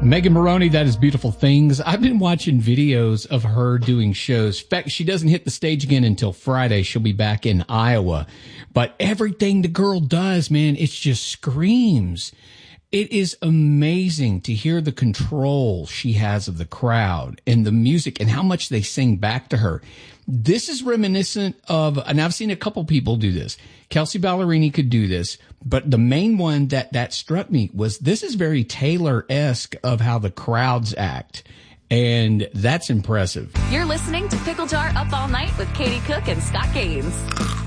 Megan Moroney, that is Beautiful Things. I've been watching videos of her doing shows. In fact, she doesn't hit the stage again until Friday. She'll be back in Iowa. But everything the girl does, man, it just screams. It is amazing to hear the control she has of the crowd and the music and how much they sing back to her. This is reminiscent of, and I've seen a couple people do this. Kelsey Ballerini could do this, but the main one that struck me was this is very Taylor-esque of how the crowds act. And that's impressive. You're listening to Pickle Jar Up All Night with Katie Cook and Scott Gaines.